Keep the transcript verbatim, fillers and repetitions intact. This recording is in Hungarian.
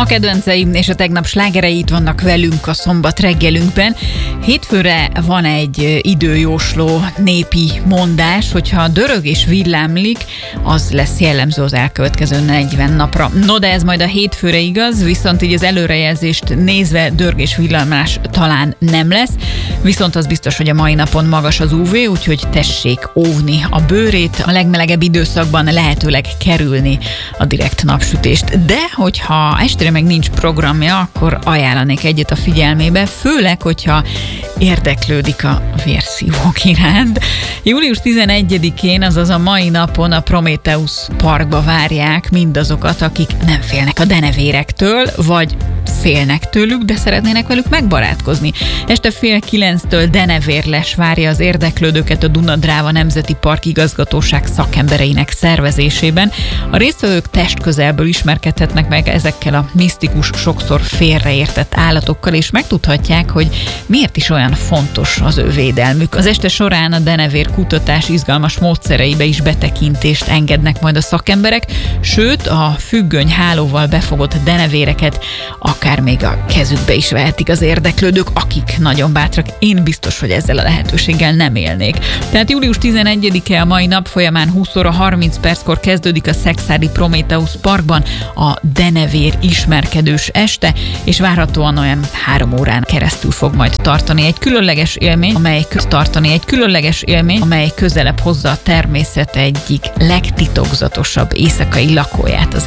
A kedvenceim és a tegnap slágerei itt vannak velünk a szombat reggelünkben. Hétfőre van egy időjósló népi mondás, hogyha dörög és villámlik, az lesz jellemző az elkövetkező negyven napra. No, de ez majd a hétfőre igaz, viszont így az előrejelzést nézve dörg és villámlás talán nem lesz. Viszont az biztos, hogy a mai napon magas az ú vé, úgyhogy tessék óvni a bőrét. A legmelegebb időszakban lehetőleg kerülni a direkt napsütést. De hogyha estére meg nincs programja, akkor ajánlanék egyet a figyelmébe, főleg, hogyha érdeklődik a vérszívók iránt. július tizenegyedikén, azaz a mai napon a Prométheusz Parkba várják mindazokat, akik nem félnek a denevérektől, vagy félnek tőlük, de szeretnének velük megbarátkozni. Este fél kilenctől denevérles várja az érdeklődőket a Duna-Dráva Nemzeti Park igazgatóság szakembereinek szervezésében. A résztvevők testközelből ismerkedhetnek meg ezekkel a misztikus, sokszor félreértett állatokkal, és megtudhatják, hogy miért is olyan fontos az ő védelmük. Az este során a denevér kutatás izgalmas módszereibe is betekintést engednek majd a szakemberek, sőt a függöny hálóval befogott denevéreket akár még a kezükbe is vehetik az érdeklődők, akik nagyon bátrak. Én biztos, hogy ezzel a lehetőséggel nem élnék. Tehát július tizenegyedike a mai nap folyamán húsz óra harminc perckor kezdődik a Szekszárdi Prométheusz Parkban a denevér ismerkedős este, és várhatóan olyan három órán keresztül fog majd tartani egy különleges élmény, amely tartani egy különleges élmény, amely közelebb hozza a természet egyik legtitokzatosabb éjszakai lakóját, az